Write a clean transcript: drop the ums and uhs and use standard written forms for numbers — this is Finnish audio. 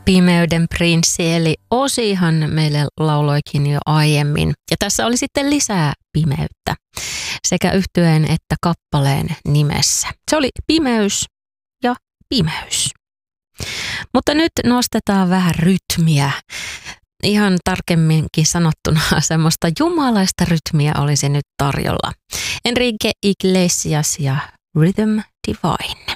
Pimeyden prinssi eli Osihan meille lauloikin jo aiemmin. Ja tässä oli sitten lisää pimeyttä sekä yhtyeen että kappaleen nimessä. Se oli Pimeys ja Pimeys. Mutta nyt nostetaan vähän rytmiä. Ihan tarkemminkin sanottuna semmoista jumalaista rytmiä olisi nyt tarjolla. Enrique Iglesias ja Rhythm Divine.